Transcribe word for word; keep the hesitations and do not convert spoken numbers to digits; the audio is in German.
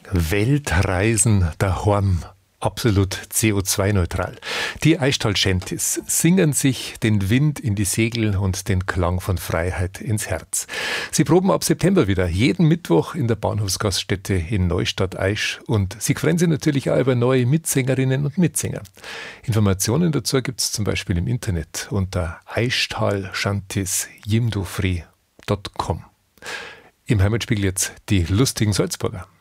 Weltreisen daheim. Absolut C O zwei neutral. Die Eichtal-Shanties singen sich den Wind in die Segel und den Klang von Freiheit ins Herz. Sie proben ab September wieder, jeden Mittwoch in der Bahnhofsgaststätte in Neustadt-Aisch. Und sie freuen sich natürlich auch über neue Mitsängerinnen und Mitsänger. Informationen dazu gibt es zum Beispiel im Internet unter eichtal-shanties jimdofri punkt com. Im Heimatspiegel jetzt die lustigen Salzburger.